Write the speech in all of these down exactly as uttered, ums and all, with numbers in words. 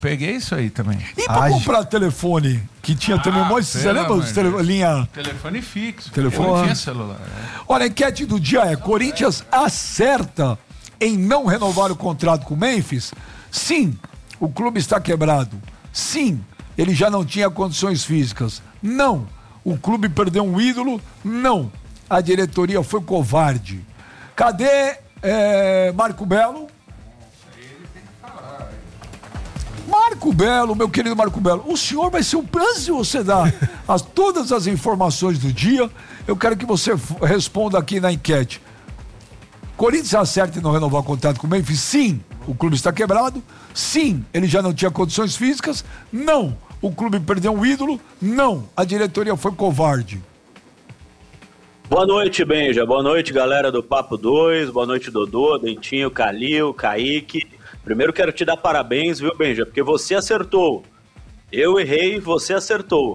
Peguei isso aí também. E pra Age. comprar telefone, que tinha ah, também um monte, você lembra os tele, linha... Telefone fixo. Telefone. Eu não tinha celular. É. Olha, a enquete do dia é: Corinthians acerta em não renovar o contrato com o Memphis? Sim, o clube está quebrado. Sim, ele já não tinha condições físicas. Não, o clube perdeu um ídolo. Não, a diretoria foi covarde. Cadê é, Marco Belo? Marco Belo, meu querido Marco Belo, o senhor vai ser o antes de você dar as, todas as informações do dia, eu quero que você f- responda aqui na enquete. Corinthians acerta em não renovar o contrato com o Memphis? Sim, o clube está quebrado. Sim, ele já não tinha condições físicas. Não, o clube perdeu um ídolo. Não, a diretoria foi covarde. Boa noite, Benja. Boa noite, galera do Papo dois. Boa noite, Dodô, Dentinho, Calil, Kaique. Primeiro quero te dar parabéns, viu, Benja? Porque você acertou. Eu errei, você acertou.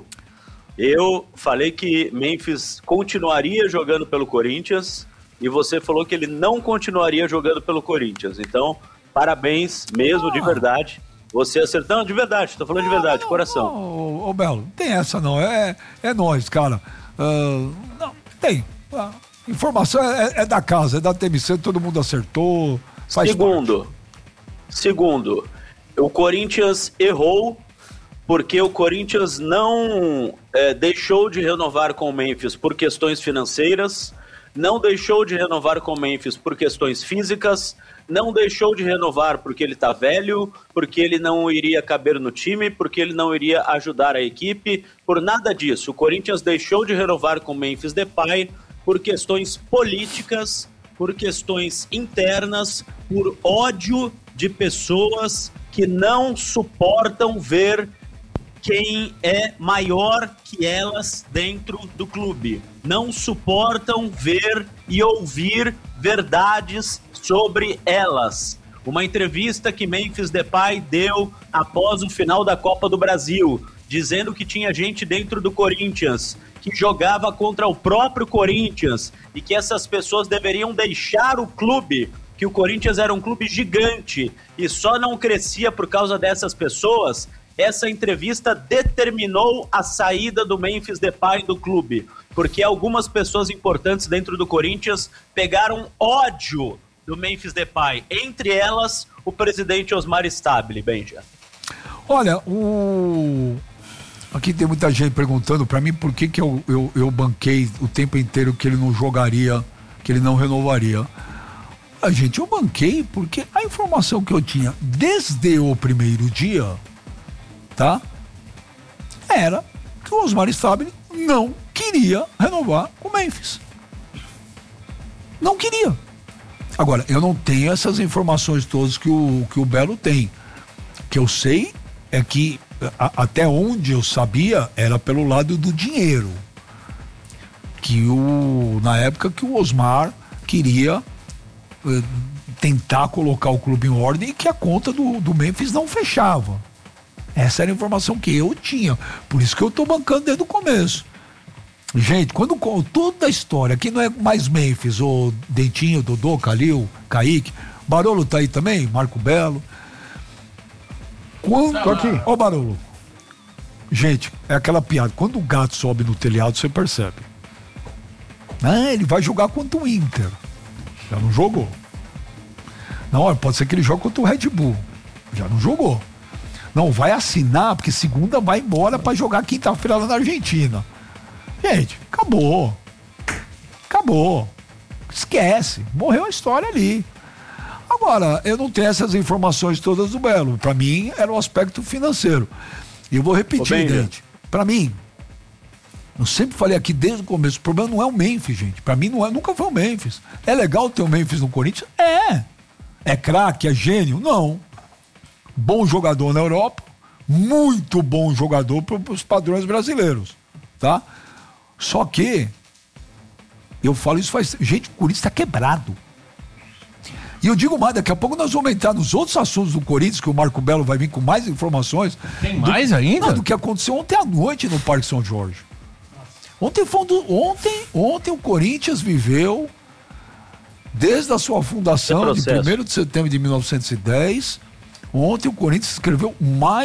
Eu falei que Memphis continuaria jogando pelo Corinthians e você falou que ele não continuaria jogando pelo Corinthians. Então, parabéns mesmo, ah. de verdade. Você acertou, de verdade, tô falando de verdade, não, coração. Ô, Belo, não tem essa não, é, é nós, cara. Uh, não, tem. A informação é, é da casa, é da T M C, todo mundo acertou. Segundo, parte. segundo, o Corinthians errou porque o Corinthians não é, deixou de renovar com o Memphis por questões financeiras, não deixou de renovar com o Memphis por questões físicas, não deixou de renovar porque ele tá velho, porque ele não iria caber no time, porque ele não iria ajudar a equipe, por nada disso. O Corinthians deixou de renovar com o Memphis Depay por questões políticas, por questões internas, por ódio de pessoas que não suportam ver quem é maior que elas dentro do clube. Não suportam ver e ouvir verdades sobre elas. Uma entrevista que Memphis Depay deu após o final da Copa do Brasil, dizendo que tinha gente dentro do Corinthians que jogava contra o próprio Corinthians e que essas pessoas deveriam deixar o clube, que o Corinthians era um clube gigante e só não crescia por causa dessas pessoas. Essa entrevista determinou a saída do Memphis Depay do clube, porque algumas pessoas importantes dentro do Corinthians pegaram ódio do Memphis Depay, entre elas o presidente Osmar Stabile. Benja. Olha, o... aqui tem muita gente perguntando pra mim por que, que eu, eu, eu banquei o tempo inteiro que ele não jogaria, que ele não renovaria. A gente, eu banquei porque a informação que eu tinha desde o primeiro dia, tá? Era que o Osmar Stabile não queria renovar com o Memphis. Não queria. Agora, eu não tenho essas informações todas que o, que o Belo tem. O que eu sei é que a, até onde eu sabia era pelo lado do dinheiro. Que o, na época que o Osmar queria eh, tentar colocar o clube em ordem e que a conta do, do Memphis não fechava. Essa era a informação que eu tinha. Por isso que eu tô bancando desde o começo. Gente, quando toda a história, aqui não é mais Memphis, o Dentinho, Dodô, Calil, Kaique, Barolo tá aí também, Marco Belo. Quando... Tô aqui. Ó, Barolo. Gente, é aquela piada. Quando o gato sobe no telhado, você percebe. Ah, ele vai jogar contra o Inter. Já não jogou. Não, pode ser que ele jogue contra o Red Bull. Já não jogou. Não, vai assinar, porque segunda vai embora pra jogar quinta-feira lá na Argentina. Gente, acabou. Acabou. Esquece. Morreu a história ali. Agora, eu não tenho essas informações todas do Belo. Pra mim, era o aspecto financeiro. E eu vou repetir, gente. Pra mim, eu sempre falei aqui desde o começo, o problema não é o Memphis, gente. Pra mim, não é, nunca foi o Memphis. É legal ter o Memphis no Corinthians? É. É craque, é gênio? Não. Bom jogador na Europa, muito bom jogador para os padrões brasileiros, tá? Só que, eu falo isso faz... Gente, o Corinthians está quebrado. E eu digo mais, daqui a pouco nós vamos entrar nos outros assuntos do Corinthians, que o Marco Belo vai vir com mais informações. Tem mais do, ainda? Não, do que aconteceu ontem à noite no Parque São Jorge. Ontem, foi um do, ontem, ontem o Corinthians viveu, desde a sua fundação, de primeiro de setembro de mil novecentos e dez, Ontem o Corinthians escreveu mais